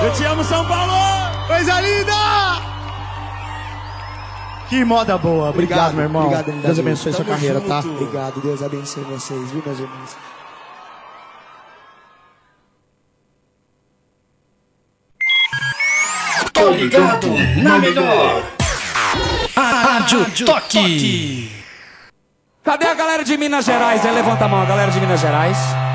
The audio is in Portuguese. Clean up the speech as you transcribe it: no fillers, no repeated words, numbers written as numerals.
Eu te amo, São Paulo! Coisa linda! Que moda boa. Obrigado, meu irmão. Obrigado, Deus abençoe sua carreira, tá? Obrigado, Deus abençoe vocês, viu, meus irmãos? Tô ligado na melhor. Rádio Toque. Cadê a galera de Minas Gerais? Levanta a mão, a galera de Minas Gerais.